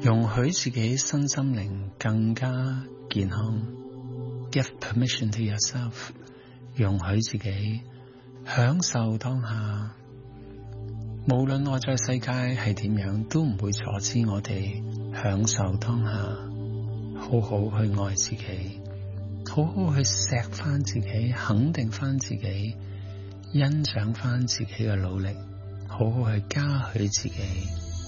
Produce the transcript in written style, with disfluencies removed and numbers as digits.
容許自己身心靈更加健康。Give permission to yourself， 容許自己享受當下。無論外在世界係點樣，都唔會阻止我哋享受當下，好好去愛自己，好好去錫翻自己，肯定翻自己，欣賞翻自己嘅努力，好好去嘉許自己。